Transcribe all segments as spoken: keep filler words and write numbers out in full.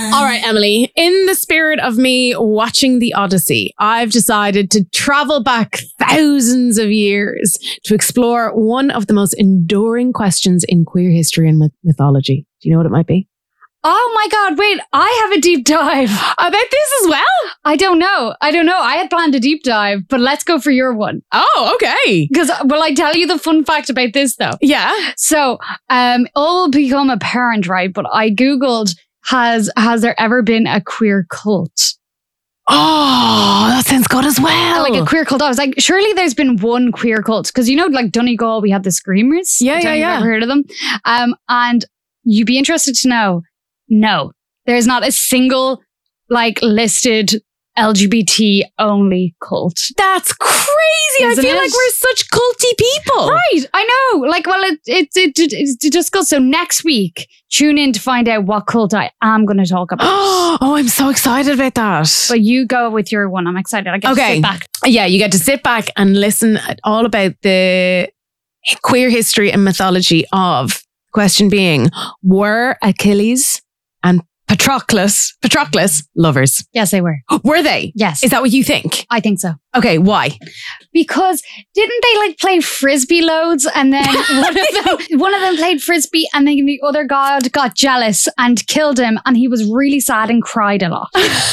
All right, Emily, in the spirit of me watching the Odyssey, I've decided to travel back thousands of years to explore one of the most enduring questions in queer history and myth- mythology. Do you know what it might be? Oh my God, wait, I have a deep dive. About this as well? I don't know. I don't know. I had planned a deep dive, but let's go for your one. Oh, okay. Because will I tell you the fun fact about this though? Yeah. So um, it all will become apparent, right? But I Googled, has has there ever been a queer cult? Oh, that sounds good as well. Like a queer cult. I was like, surely there's been one queer cult. Because you know, like Donegal, we have the Screamers. Yeah, I don't yeah, know if yeah. you've ever heard of them? Um, and you'd be interested to know, no, there's not a single like listed L G B T only cult. That's crazy. Isn't I feel it? like we're such culty people. Right, I know. Like, well, it, it, it, it, it's just good. So next week, tune in to find out what cult I am going to talk about. Oh, I'm so excited about that. But you go with your one. I'm excited. I get Okay. to sit back. Yeah, you get to sit back and listen all about the queer history and mythology of, question being, were Achilles and Patroclus, Patroclus lovers? Yes, they were. Were they? Yes. Is that what you think? I think so. Okay, why? Because didn't they like play frisbee loads and then one of them one of them played frisbee and then the other god got jealous and killed him and he was really sad and cried a lot.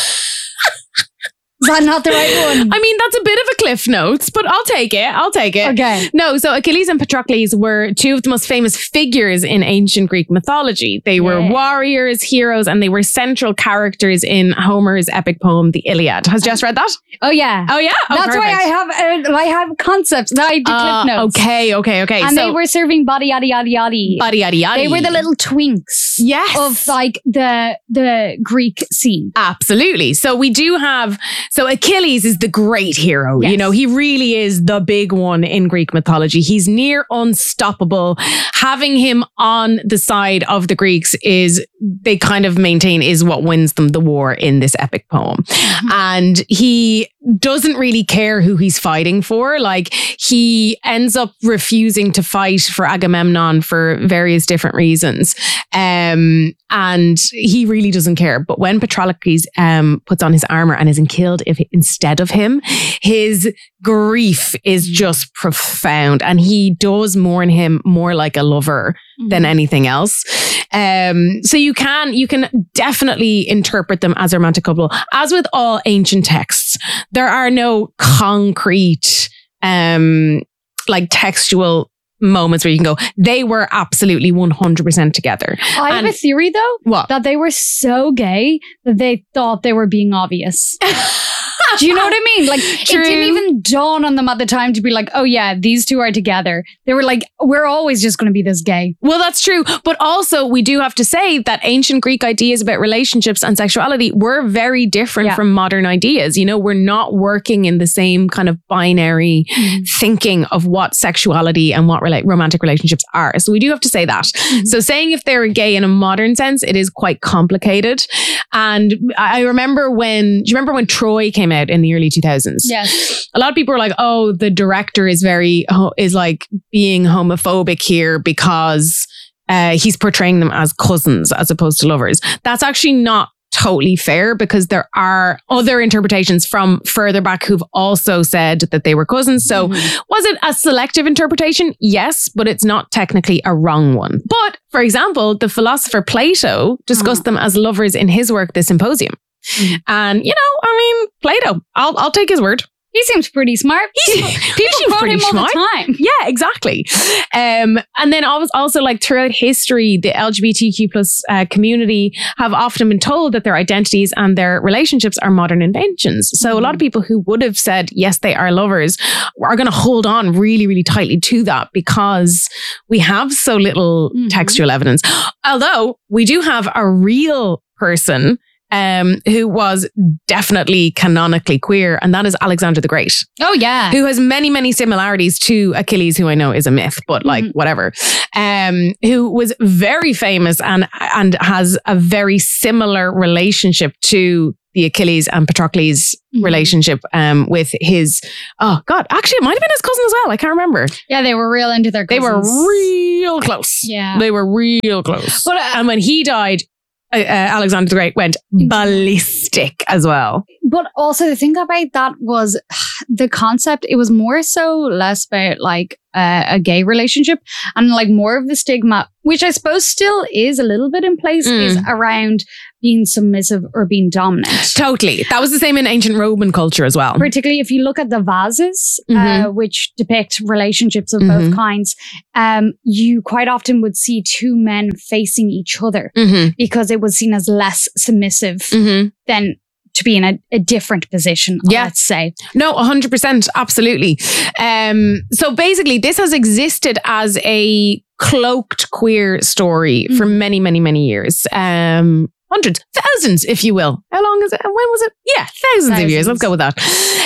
Is that not the right one? I mean, that's a bit of a cliff notes, but I'll take it. I'll take it. Okay. No, so Achilles and Patroclus were two of the most famous figures in ancient Greek mythology. They were Yeah. warriors, heroes, and they were central characters in Homer's epic poem, The Iliad. Has Jess read that? Oh yeah. Oh, yeah? Oh, That's why I perfect. have uh, I have concepts. That I do Uh, cliff notes. Okay, okay, okay. And so, they were serving body yada yada yada. Body, yada, yada. They were the little twinks Yes. of like the the Greek scene. Absolutely. So we do have, so Achilles is the great hero. Yes. You know, he really is the big one in Greek mythology. He's near unstoppable. Having him on the side of the Greeks is, they kind of maintain, is what wins them the war in this epic poem. Mm-hmm. And he doesn't really care who he's fighting for. Like, he ends up refusing to fight for Agamemnon for various different reasons. Um, and he really doesn't care. But when Patroclus um, puts on his armor and is killed if, instead of him, his grief is just profound. And he does mourn him more like a lover than anything else. Um, so you can you can definitely interpret them as a romantic couple. As with all ancient texts, there are no concrete um, like textual moments where you can go, they were absolutely one hundred percent together. I have And- a theory though. What? That they were so gay that they thought they were being obvious. Do you know what I mean? Like, True. it didn't even dawn on them at the time to be like, oh yeah, these two are together. They were like, we're always just going to be this gay. Well, that's true. But also, we do have to say that ancient Greek ideas about relationships and sexuality were very different Yeah. from modern ideas. You know, we're not working in the same kind of binary thinking of what sexuality and what rela- romantic relationships are. So we do have to say that. So saying if they were gay in a modern sense, it is quite complicated. And I I remember when, do you remember when Troy came out in the early two thousands? Yes. A lot of people were like, oh, the director is very, ho- is like being homophobic here because uh, he's portraying them as cousins as opposed to lovers. That's actually not totally fair, because there are other interpretations from further back who've also said that they were cousins. So was it a selective interpretation? Yes, but it's not technically a wrong one. But for example, the philosopher Plato discussed them as lovers in his work, The Symposium. And, you know, I mean, Plato, I'll, I'll take his word. He seems pretty smart. People, people seems quote him pretty all smart. the time. Yeah, exactly. Um, and then also, also like throughout history, the L G B T Q plus uh, community have often been told that their identities and their relationships are modern inventions. So a lot of people who would have said, yes, they are lovers, are going to hold on really, really tightly to that because we have so little Mhm. textual evidence. Although we do have a real person um, who was definitely canonically queer, and that is Alexander the Great, Oh, yeah. who has many, many similarities to Achilles, who I know is a myth, but like Mhm. whatever, um, who was very famous and and has a very similar relationship to the Achilles and Patroclus Mhm. relationship um, with his, oh God, actually it might have been his cousin as well. I can't remember. Yeah, they were real into their They cousins. were real close. Yeah. They were real close. But, uh, And when he died, uh, Alexander the Great went ballistic as well. But also the thing about that was the concept, it was more so less about like uh, a gay relationship and like more of the stigma, which I suppose still is a little bit in place, Mm. is around being submissive or being dominant. Totally. That was the same in ancient Roman culture as well. Particularly if you look at the vases, Mhm. uh, which depict relationships of Mhm. both kinds, um, you quite often would see two men facing each other Mm-hmm. because it was seen as less submissive Mm-hmm. than to be in a, a different position, Yeah. let's say. No, one hundred percent. Absolutely. Um, so basically, this has existed as a cloaked queer story for Mm. many, many, many years. Um, hundreds, thousands, if you will. How long is it? When was it? Yeah, thousands, of years. Let's go with that.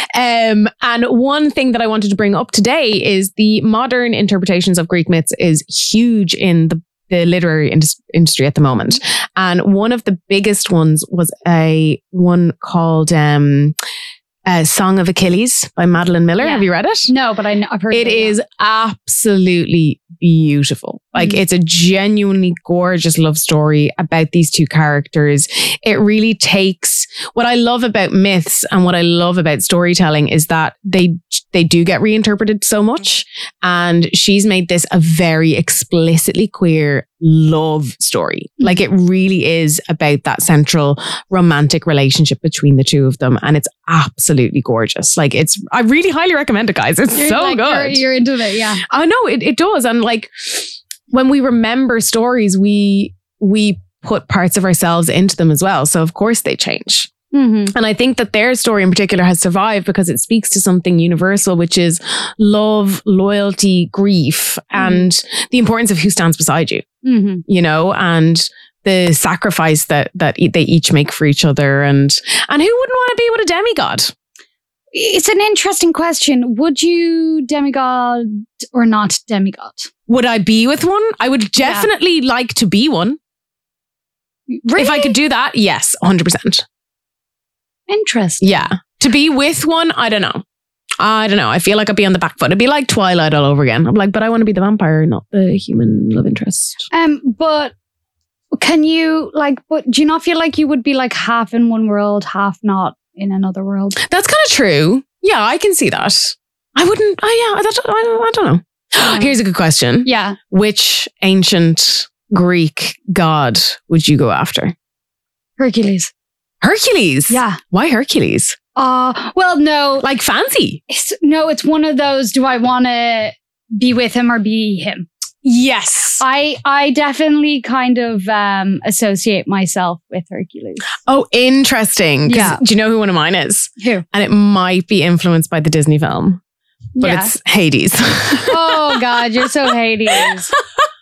Um, and one thing that I wanted to bring up today is the modern interpretations of Greek myths is huge in the the literary indus- industry at the moment. And one of the biggest ones was a one called um, uh, Song of Achilles by Madeline Miller. Yeah. Have you read it? No, but I know, I've heard It of yeah. is absolutely beautiful. Like Mm. it's a genuinely gorgeous love story about these two characters. It really takes what I love about myths and what I love about storytelling is that they they do get reinterpreted so much. And she's made this a very explicitly queer love story. Mm. Like it really is about that central romantic relationship between the two of them. And it's absolutely gorgeous. Like it's, I really highly recommend it, guys. It's You're so like, good. You're, you're into it, yeah. I know it, it does. And like when we remember stories, we, we put parts of ourselves into them as well. So of course they change. Mm-hmm. And I think that their story in particular has survived because it speaks to something universal, which is love, loyalty, grief, and the importance of who stands beside you, Mm-hmm. you know, and the sacrifice that that e- they each make for each other. And and who wouldn't want to be with a demigod? It's an interesting question. Would you demigod or not demigod? Would I be with one? I would definitely like to be one. Really? If I could do that, yes, one hundred percent. Interesting. Yeah. To be with one, I don't know. I don't know. I feel like I'd be on the back foot. It'd be like Twilight all over again. I'm like, but I want to be the vampire, not the human love interest. Um, but can you like? But do you not feel like you would be like half in one world, half not in another world? That's kind of true. Yeah, I can see that. I wouldn't. Oh, yeah. I don't, I don't, I don't know. Here's a good question. Yeah. Which ancient Greek god would you go after? Hercules. Hercules. Yeah. Why Hercules? Uh, well, no. Like fancy. It's, no, it's one of those, do I want to be with him or be him? Yes. I I definitely kind of um, associate myself with Hercules. Oh, interesting. 'Cause Yeah. Do you know who one of mine is? Who? And it might be influenced by the Disney film, but Yeah. it's Hades. Oh, God, you're so Hades.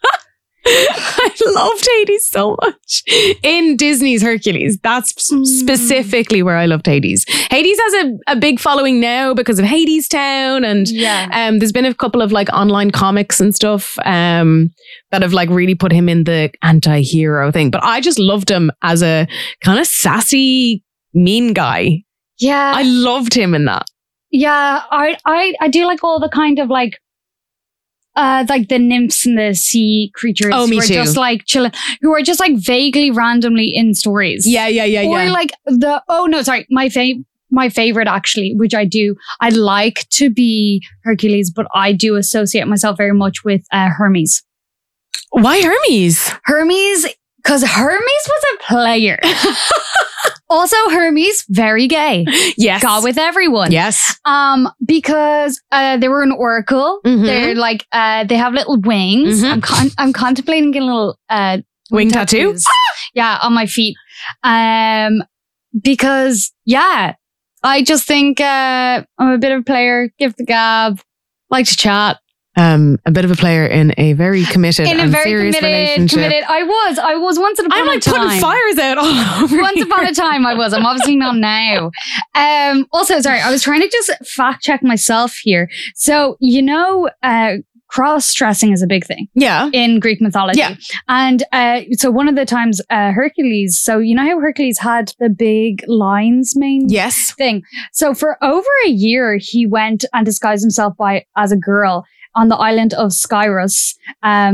I loved Hades so much. In Disney's Hercules, that's Mm. specifically where I loved Hades. Hades has a, a big following now because of Hades Town, and Yeah. um, there's been a couple of like online comics and stuff um, that have like really put him in the anti-hero thing. But I just loved him as a kind of sassy, mean guy. Yeah. I loved him in that. Yeah, I, I, I do like all the kind of like, uh, like the nymphs and the sea creatures Oh, me who are too. just like chilling, who are just like vaguely randomly in stories. Yeah, yeah, yeah, or yeah. like the, oh no, sorry, my favorite, my favorite actually, which I do, I like to be Hercules, but I do associate myself very much with uh, Hermes. Why Hermes? Hermes, because Hermes was a player. Also, Hermes, very gay. Yes. Got with everyone. Yes. Um, because uh, they were an oracle. Mhm. They're like uh, they have little wings. Mhm. I'm con- I'm contemplating getting a little uh, Wing tattoo? tattoos. Yeah, on my feet. Um, because yeah, I just think uh, I'm a bit of a player. Give the gab. Like to chat. Um, a bit of a player in a very committed In a and very serious committed, relationship. committed. I was. I was once upon I'm like a time. putting fires out all over Once here. upon a time, I was. I'm obviously not now. Um, also, sorry, I was trying to just fact check myself here. So, you know, uh, cross-dressing is a big thing Yeah. in Greek mythology. Yeah. And uh, so one of the times uh, Hercules, so you know how Hercules had the big lion's mane Yes. thing? So for over a year, he went and disguised himself by as a girl on the island of Skyros. Um,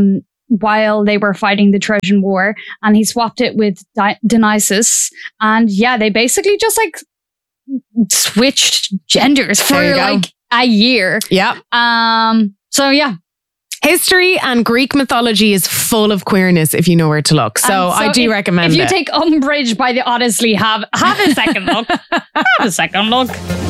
while they were fighting the Trojan War, and he swapped it with Di- Dionysus. And yeah, they basically just like switched genders for like a year. Yeah. Um. So yeah. History and Greek mythology is full of queerness if you know where to look. So, so I do if, recommend it. If you it. take umbrage by the honestly, have have a second look. Have a second look.